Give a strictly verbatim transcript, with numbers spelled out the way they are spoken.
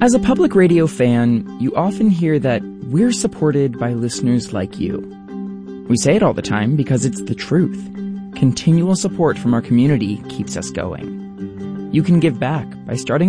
As a public radio fan, you often hear that we're supported by listeners like you. We say it all the time because it's the truth. Continual support from our community keeps us going. You can give back by starting